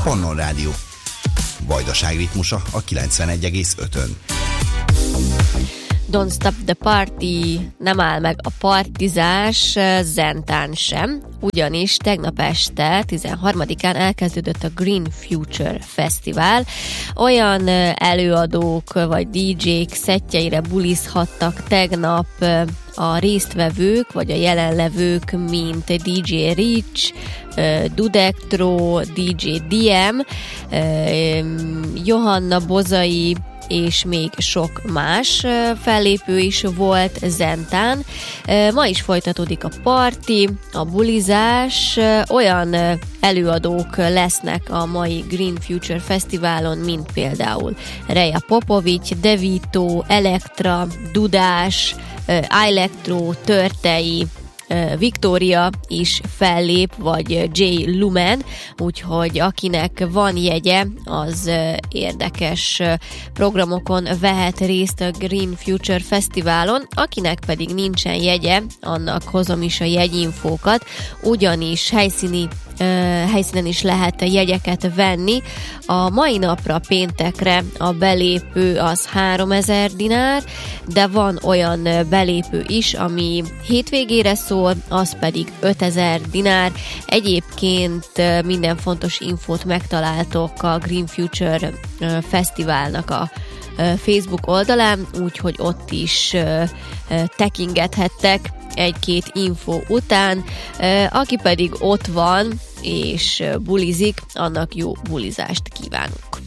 Pannon Rádió. Vajdaság ritmusa a 91,5-ön. Don't Stop the Party, nem áll meg a partizás, Zentán sem, ugyanis tegnap este, 13-án elkezdődött a Green Future Fesztivál. Olyan előadók vagy DJ-k szettjeire bulizhattak tegnap a résztvevők, vagy a jelenlevők, mint DJ Rich, Dudektro, DJ DM, Johanna Bozai, és még sok más fellépő is volt Zentán. Ma is folytatódik a parti, a bulizás, olyan előadók lesznek a mai Green Future Fesztiválon, mint például Reja Popovics, Devito, Elektra, Dudás, Electro, Törtei, Victoria is fellép, vagy J. Lumen, úgyhogy akinek van jegye, az érdekes programokon vehet részt a Green Future Fesztiválon, akinek pedig nincsen jegye, annak hozom is a jegyinfókat, ugyanis helyszínen is lehet jegyeket venni. A mai napra, péntekre a belépő az 3000 dinár, de van olyan belépő is, ami hétvégére szól, az pedig 5000 dinár. Egyébként minden fontos infót megtaláltok a Green Future Fesztiválnak a Facebook oldalán, úgyhogy ott is tekingethettek egy-két info után. Aki pedig ott van és bulizik, annak jó bulizást kívánunk.